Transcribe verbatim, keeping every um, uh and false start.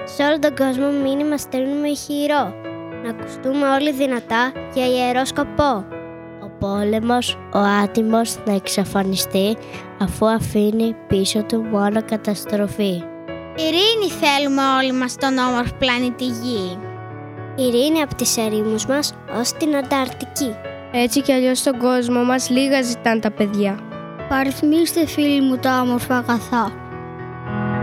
Σε όλο τον κόσμο μήνυμα στέλνουμε ηχηρό. Να ακουστούμε όλοι δυνατά για ιερό σκοπό. Ο πόλεμος, ο άτιμος να εξαφανιστεί, αφού αφήνει πίσω του μόνο καταστροφή. Ειρήνη θέλουμε όλοι μας στον όμορφο πλανήτη Γη. Ειρήνη από τις ερήμους μας ως την Ανταρκτική. Έτσι κι αλλιώς στον κόσμο μας λίγα ζητάνε τα παιδιά. Παριθμίστε φίλοι μου τα όμορφα αγαθά.